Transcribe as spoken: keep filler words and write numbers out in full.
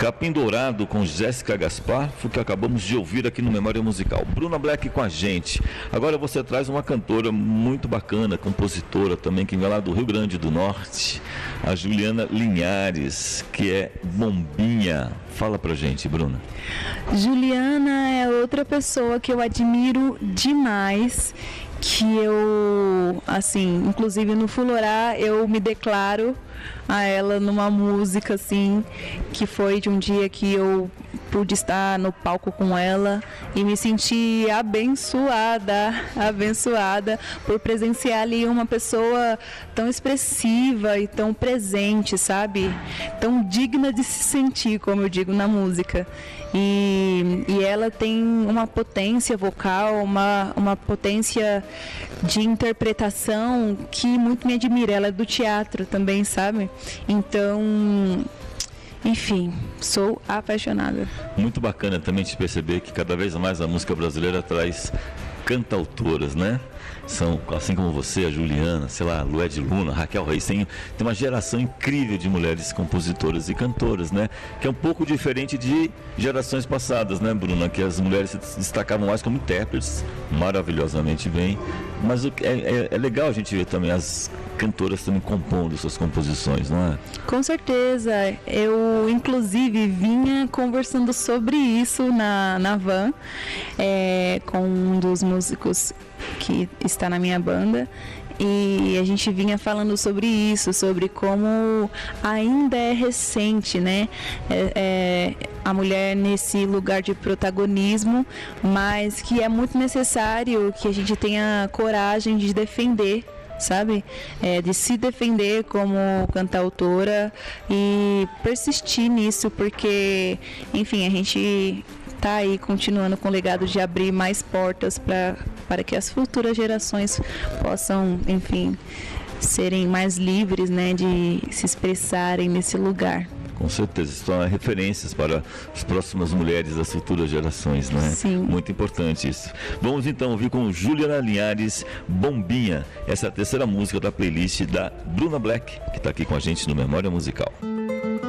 Capim Dourado com Jéssica Gaspar, foi o que acabamos de ouvir aqui no Memória Musical. Bruna Black com a gente. Agora você traz uma cantora muito bacana, compositora também, que vem lá do Rio Grande do Norte, a Juliana Linhares, que é Bombinha. Fala pra gente, Bruna. Juliana é outra pessoa que eu admiro demais, que eu, assim, inclusive no Fulorá, eu me declaro a ela numa música, assim, que foi de um dia que eu pude estar no palco com ela e me senti abençoada, abençoada por presenciar ali uma pessoa tão expressiva e tão presente, sabe? Tão digna de se sentir, como eu digo na música. E, e ela tem uma potência vocal, uma, uma potência de interpretação que muito me admira. Ela é do teatro também, sabe? Então, enfim, sou apaixonada. Muito bacana também de perceber que cada vez mais a música brasileira traz cantautoras, né? São, assim como você, a Juliana, sei lá, Lued Luna, Raquel Reis, tem, tem uma geração incrível de mulheres compositoras e cantoras, né? Que é um pouco diferente de gerações passadas, né, Bruna? Que as mulheres se destacavam mais como intérpretes, maravilhosamente bem. Mas o, é, é, é legal a gente ver também as cantoras também compondo suas composições, não é? Com certeza. Eu, inclusive, vinha conversando sobre isso na, na van, é, com um dos músicos que está na minha banda, e a gente vinha falando sobre isso, sobre como ainda é recente, né, é, é, a mulher nesse lugar de protagonismo, mas que é muito necessário que a gente tenha coragem de defender, sabe, é, de se defender como cantautora e persistir nisso, porque, enfim, a gente tá aí continuando com o legado de abrir mais portas para para que as futuras gerações possam, enfim, serem mais livres, né, de se expressarem nesse lugar. Com certeza, isso são referências para as próximas mulheres das futuras gerações, né? Sim. Muito importante isso. Vamos então ouvir com Juliana Linhares, Bombinha. Essa é a terceira música da playlist da Bruna Black, que está aqui com a gente no Memória Musical.